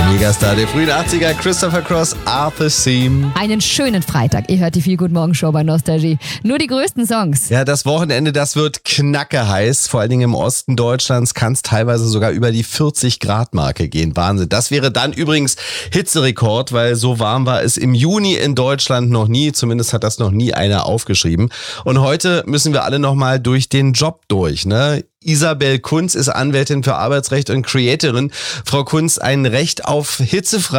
Megastar der frühen 80er, Christopher Cross, Arthur Theme. Einen schönen Freitag. Ihr hört die Viel-Gut-Morgen-Show bei Nostalgie. Nur die größten Songs. Ja, das Wochenende, das wird knackeheiß. Vor allen Dingen im Osten Deutschlands kann es teilweise sogar über die 40-Grad-Marke gehen. Wahnsinn. Das wäre dann übrigens Hitzerekord, weil so warm war es im Juni in Deutschland noch nie. Zumindest hat das noch nie einer aufgeschrieben. Und heute müssen wir alle nochmal durch den Job durch, ne? Isabel Kunz ist Anwältin für Arbeitsrecht und Creatorin. Frau Kunz, ein Recht auf hitzefrei